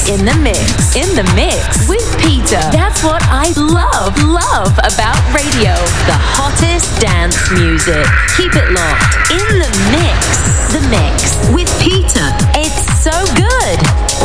In the mix. In the mix with Peter. That's what I love about radio. The hottest dance music. Keep it locked. In the mix.